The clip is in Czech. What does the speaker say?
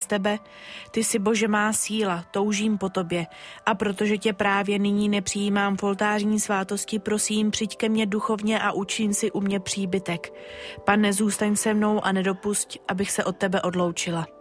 tebe. Ty jsi, Bože, má síla, toužím po tobě. A protože tě právě nyní nepřijímám v oltářní svátosti, prosím, přijď ke mně duchovně a učin si u mě příbytek. Pane, zůstaň se mnou a nedopusť, abych se od tebe odloučila.